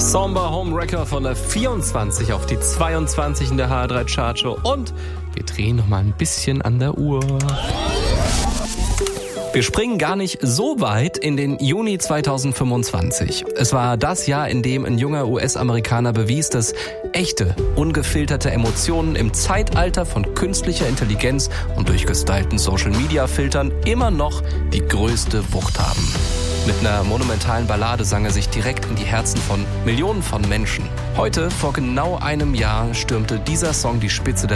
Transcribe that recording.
Somber Home Wrecker von der 24 auf die 22 in der HR3 Chartshow und wir drehen noch mal ein bisschen an der Uhr. Wir springen gar nicht so weit in den Juni 2025. Es war das Jahr, in dem ein junger US-Amerikaner bewies, dass echte, ungefilterte Emotionen im Zeitalter von künstlicher Intelligenz und durchgestylten Social-Media-Filtern immer noch die größte Wucht haben. Mit einer monumentalen Ballade sang er sich direkt in die Herzen von Millionen von Menschen. Heute, vor genau einem Jahr, stürmte dieser Song die Spitze der